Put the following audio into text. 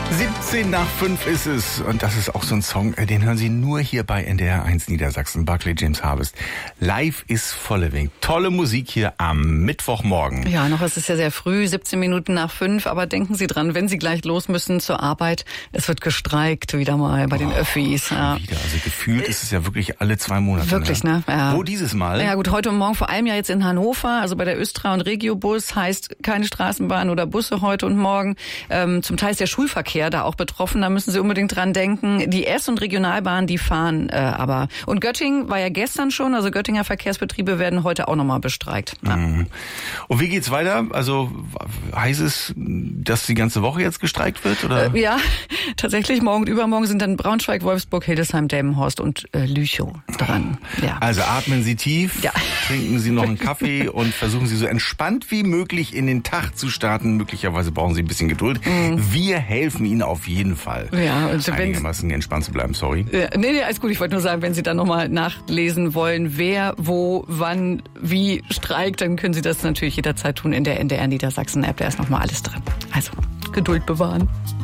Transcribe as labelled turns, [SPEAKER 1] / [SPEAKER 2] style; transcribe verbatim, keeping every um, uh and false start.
[SPEAKER 1] siebzehn nach fünf ist es und das ist auch so ein Song, den hören Sie nur hier bei N D R eins Niedersachsen. Barclay James Harvest. Live is Following. Tolle Musik hier am Mittwochmorgen.
[SPEAKER 2] Ja, noch ist es ja sehr früh, siebzehn Minuten nach fünf, aber denken Sie dran, wenn Sie gleich los müssen zur Arbeit, es wird gestreikt wieder mal bei den
[SPEAKER 1] oh,
[SPEAKER 2] Öffis. Ja.
[SPEAKER 1] Wieder. Also gefühlt ist es ja wirklich alle zwei Monate.
[SPEAKER 2] Wirklich, ne? Ja.
[SPEAKER 1] Wo dieses Mal?
[SPEAKER 2] Ja gut, heute und morgen vor allem ja jetzt in Hannover, also bei der Östra und Regiobus heißt keine Straßenbahn oder Busse heute und morgen. Ähm, zum Teil ist der Schulverkehr da auch betroffen, da müssen Sie unbedingt dran denken. Die S- und Regionalbahnen, die fahren äh, aber. Und Göttingen war ja gestern schon, also Göttinger Verkehrsbetriebe werden heute auch nochmal bestreikt. Ja.
[SPEAKER 1] Mhm. Und wie geht's weiter? Also heißt es, dass die ganze Woche jetzt gestreikt wird? Oder?
[SPEAKER 2] Äh, ja, tatsächlich, morgen und übermorgen sind dann Braunschweig, Wolfsburg, Hildesheim, Delmenhorst und äh, Lüchow dran. Ja.
[SPEAKER 1] Also atmen Sie tief,
[SPEAKER 2] ja.
[SPEAKER 1] trinken Sie noch einen Kaffee und versuchen Sie so entspannt wie möglich in den Tag zu starten. Möglicherweise brauchen Sie ein bisschen Geduld. Mhm. Wir helfen Ihnen auf jeden Fall.
[SPEAKER 2] Ja, also
[SPEAKER 1] einigermaßen entspannt zu bleiben, sorry.
[SPEAKER 2] Ja, nee, nee, alles gut. Ich wollte nur sagen, wenn Sie dann nochmal nachlesen wollen, wer, wo, wann, wie streikt, dann können Sie das natürlich jederzeit tun in der N D R Niedersachsen App. Da ist nochmal alles drin. Also, Geduld bewahren.